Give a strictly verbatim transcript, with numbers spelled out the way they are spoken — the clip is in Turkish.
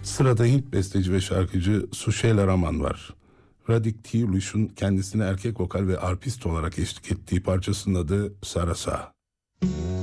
Sırada Hint besteci ve şarkıcı Sushela Raman var. Radik Tilush'un kendisine erkek vokal ve arpist olarak eşlik ettiği parçasının adı Sarasa.